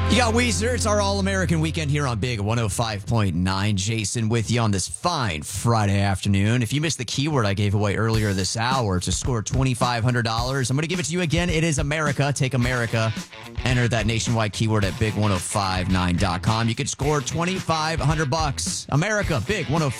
You got Weezer. It's our All-American weekend here on Big 105.9. Jason with you on this fine Friday afternoon. If you missed the keyword I gave away earlier this hour to score $2,500, I'm going to give it to you again. It is America. Take America. Enter that nationwide keyword at big1059.com. You could score $2,500. America, Big 105.